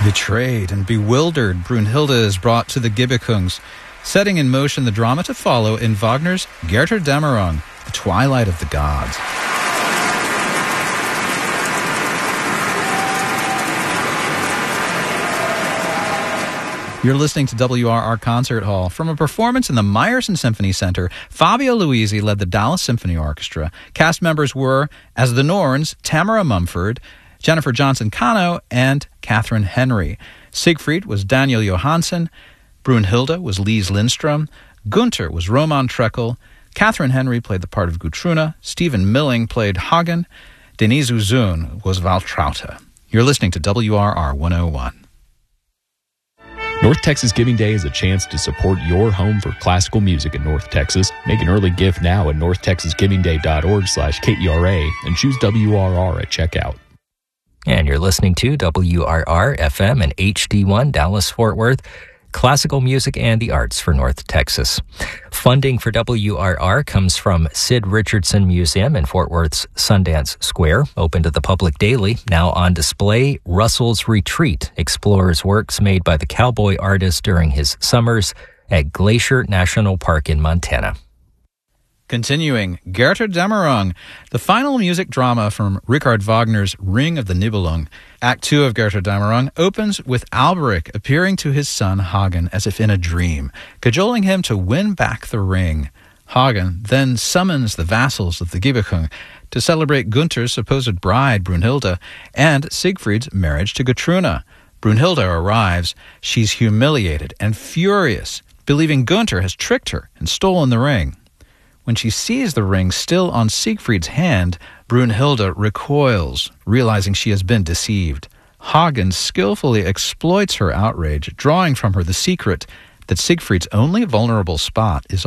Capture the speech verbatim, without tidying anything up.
Betrayed and bewildered, Brunhilde is brought to the Gibbekungs, setting in motion the drama to follow in Wagner's Götterdämmerung, the Twilight of the Gods. You're listening to W R R Concert Hall. From a performance in the Meyerson Symphony Center, Fabio Luisi led the Dallas Symphony Orchestra. Cast members were, as the Norns, Tamara Mumford, Jennifer Johnson-Cano, and Catherine Henry. Siegfried was Daniel Johansson. Brunhilde was Lise Lindstrom. Gunther was Roman Treckel. Catherine Henry played the part of Gutruna. Stephen Milling played Hagen. Denise Uzun was Waltraute. You're listening to W R R one oh one. North Texas Giving Day is a chance to support your home for classical music in North Texas. Make an early gift now at northtexasgivingday.org slash KERA and choose W R R at checkout. And you're listening to W R R F M and H D one Dallas-Fort Worth, classical music and the arts for North Texas. Funding for W R R comes from Sid Richardson Museum in Fort Worth's Sundance Square, open to the public daily. Now on display, Russell's Retreat explores works made by the cowboy artist during his summers at Glacier National Park in Montana. Continuing, Götterdämmerung, the final music drama from Richard Wagner's Ring of the Nibelung. Act two of Götterdämmerung opens with Alberich appearing to his son Hagen as if in a dream, cajoling him to win back the ring. Hagen then summons the vassals of the Gibbekung to celebrate Gunther's supposed bride, Brunhilde, and Siegfried's marriage to Gutruna. Brunhilde arrives. She's humiliated and furious, believing Gunther has tricked her and stolen the ring. When she sees the ring still on Siegfried's hand, Brunhilde recoils, realizing she has been deceived. Hagen skillfully exploits her outrage, drawing from her the secret that Siegfried's only vulnerable spot is